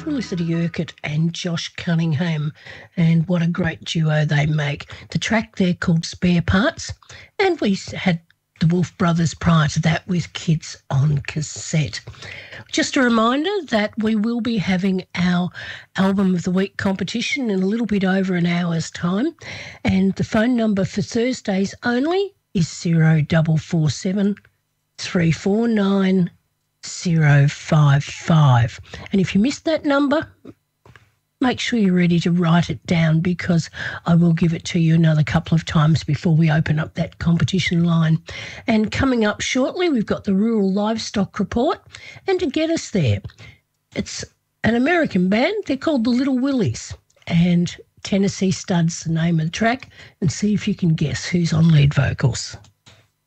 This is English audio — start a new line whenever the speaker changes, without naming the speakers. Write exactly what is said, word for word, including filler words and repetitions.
Felicity Urquhart and Josh Cunningham, and what a great duo they make. The track there called Spare Parts, and we had the Wolf Brothers prior to that with Kids on Cassette. Just a reminder that we will be having our Album of the Week competition in a little bit over an hour's time, and the phone number for Thursdays only is zero four four seven, three four nine, zero five five. And if you missed that number, make sure you're ready to write it down, because I will give it to you another couple of times before we open up that competition line. And coming up shortly, we've got the Rural Livestock Report. And to get us there, it's an American band. They're called the Little Willies. And Tennessee Stud's the name of the track. And see if you can guess who's on lead vocals.